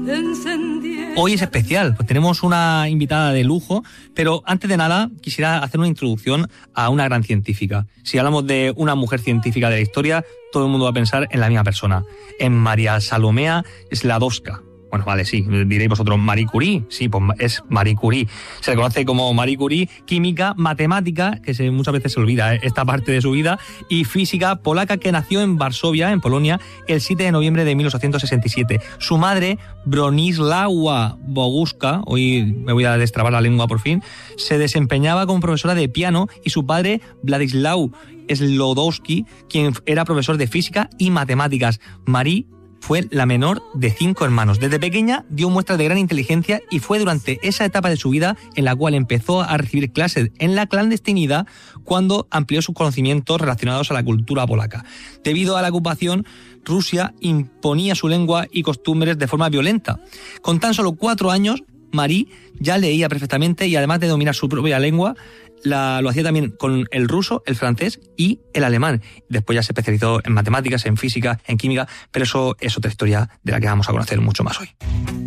Hoy es especial, pues tenemos una invitada de lujo, pero antes de nada quisiera hacer una introducción a una gran científica. Si hablamos de una mujer científica de la historia, todo el mundo va a pensar en la misma persona, en María Salomea Sklodowska. Bueno, vale, sí, diréis vosotros, Marie Curie. Sí, pues es Marie Curie. Se le conoce como Marie Curie, química, matemática, que muchas veces se olvida esta parte de su vida, y física polaca, que nació en Varsovia, en Polonia, el 7 de noviembre de 1867. Su madre, Bronisława Boguska, hoy me voy a destrabar la lengua por fin, se desempeñaba como profesora de piano, y su padre, Władysław Sklodowski, quien era profesor de física y matemáticas. Marie fue la menor de 5 hermanos. Desde pequeña dio muestras de gran inteligencia y fue durante esa etapa de su vida en la cual empezó a recibir clases en la clandestinidad cuando amplió sus conocimientos relacionados a la cultura polaca. Debido a la ocupación, Rusia imponía su lengua y costumbres de forma violenta. Con tan solo 4 años, Marie ya leía perfectamente y además de dominar su propia lengua, lo hacía también con el ruso, el francés y el alemán. Después ya se especializó en matemáticas, en física, en química, pero eso es otra historia de la que vamos a conocer mucho más hoy.